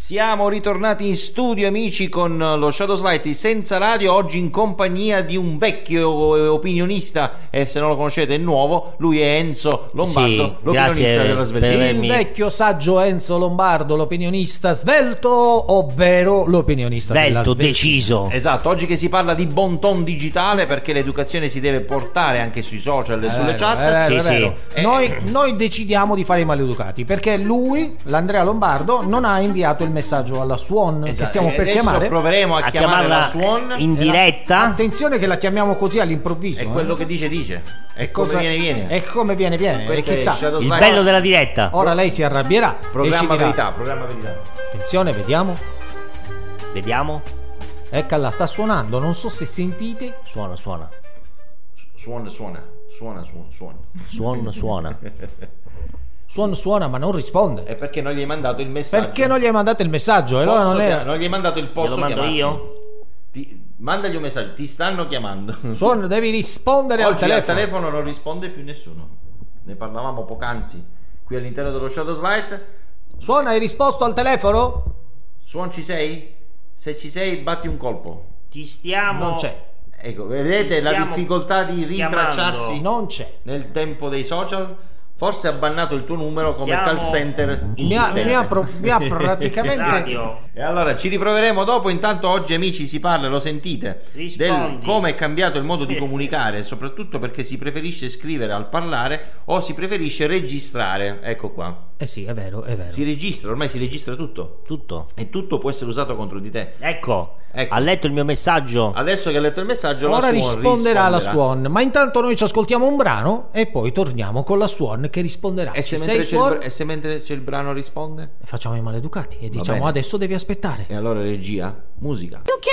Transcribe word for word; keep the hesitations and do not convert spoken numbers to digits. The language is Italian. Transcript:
Siamo ritornati in studio, amici, con lo Shadow Slide senza radio, oggi in compagnia di un vecchio opinionista, e se non lo conoscete è nuovo, lui è Enzo Lombardo, sì, l'opinionista della Sveltina. Il vecchio saggio Enzo Lombardo, l'opinionista svelto, ovvero l'opinionista svelto, della Sveltina. deciso. Esatto, oggi che si parla di bon ton digitale, perché l'educazione si deve portare anche sui social e È sulle vero, chat. è vero, Sì, è sì. vero. Eh, Noi, noi decidiamo di fare i maleducati perché lui, l'Andrea Lombardo, non ha inviato il messaggio alla Swan, Esatto, che stiamo e per adesso chiamare. proveremo a, A chiamare la chiamarla Swan. in E la- diretta. Attenzione che la chiamiamo così all'improvviso. È eh. quello che dice dice, è come Cosa- viene viene. E come viene viene. E Questo è chissà. Shadow Il Slide. bello della diretta. Ora lei si arrabbierà. e ci Programma dirà- verità, programma verità. Attenzione, vediamo. Vediamo. Eccola, sta suonando. Non so se sentite. Suona, suona. Suona, suona, suona, suona, suona. Suona, suona. Suona, suona, ma non risponde. È perché non gli hai mandato il messaggio. Perché non gli hai mandato il messaggio? E allora Posso non chiam- è. non gli hai mandato il posso Glielo mando chiamarti? io? Ti- mandagli un messaggio, ti stanno chiamando. Suona, devi rispondere al Oggi telefono. al telefono non risponde più nessuno. Ne parlavamo poc'anzi qui all'interno dello Shadow Slide. Suona, hai risposto al telefono? Suon, ci sei? Se ci sei, batti un colpo. Ti stiamo. Non c'è. Ecco, vedete Ti la stiamo difficoltà di rintracciarsi chiamando. Non c'è. nel tempo dei social? Forse ha bannato il tuo numero come Siamo- call center Mi ha, insistente. mi ha pro- mi ha praticamente. Radio. E allora ci riproveremo dopo. Intanto oggi, amici, si parla, lo sentite, del Rispondi. come è cambiato il modo di comunicare, soprattutto perché si preferisce scrivere al parlare o si preferisce registrare. Ecco qua, Eh sì, è vero, è vero. si registra, ormai si registra tutto Tutto. e tutto può essere usato contro di te. Ecco. Ecco. Ha letto il mio messaggio. Adesso che ha letto il messaggio, la Ora Swan risponderà la risponderà. Swan. Ma intanto noi ci ascoltiamo un brano e poi torniamo con la Swan che risponderà. E se, Ci mentre sei, c'è il, Swan? br- e se mentre c'è il brano risponde? Facciamo i maleducati e diciamo bene. adesso devi aspettare. E allora regia, musica.